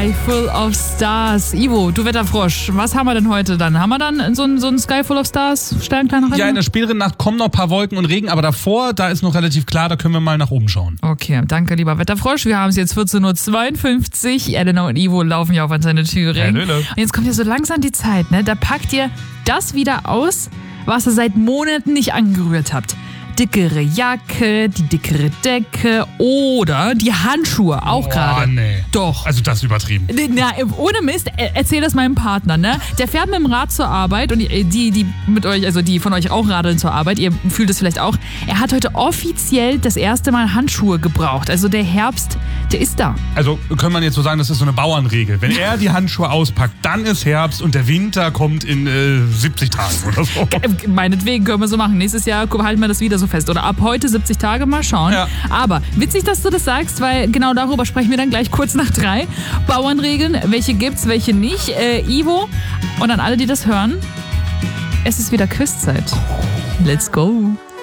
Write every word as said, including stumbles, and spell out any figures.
Sky Full of Stars. Ivo, du Wetterfrosch, was haben wir denn heute dann? Haben wir dann so ein, so ein Sky Full of Stars? Sternkleiner Regen? Ja, in der späteren Nacht kommen noch ein paar Wolken und Regen, aber davor, da ist noch relativ klar, da können wir mal nach oben schauen. Okay, danke lieber Wetterfrosch. Wir haben es jetzt vierzehn Uhr zweiundfünfzig. Elena und Ivo laufen ja auf Antenne Thüringen. Hallöle. Und jetzt kommt ja so langsam die Zeit, ne? Da packt ihr das wieder aus, was ihr seit Monaten nicht angerührt habt. Dickere Jacke, die dickere Decke oder die Handschuhe auch gerade. Oh, nee. Doch. Also das ist übertrieben. Na, ohne Mist, erzähl das meinem Partner, ne? Der fährt mit dem Rad zur Arbeit und die, die mit euch, also die von euch auch radeln zur Arbeit, ihr fühlt es vielleicht auch. Er hat heute offiziell das erste Mal Handschuhe gebraucht. Also der Herbst, der ist da. Also kann man jetzt so sagen, das ist so eine Bauernregel. Wenn er die Handschuhe auspackt, dann ist Herbst und der Winter kommt in äh, siebzig Tagen oder so. Meinetwegen können wir so machen. Nächstes Jahr halten wir das wieder so fest. Oder ab heute siebzig Tage, mal schauen. Ja. Aber witzig, dass du das sagst, weil genau darüber sprechen wir dann gleich kurz nach drei. Bauernregeln, welche gibt's, welche nicht. Äh, Ivo und an alle, die das hören, es ist wieder Quizzeit. Let's go.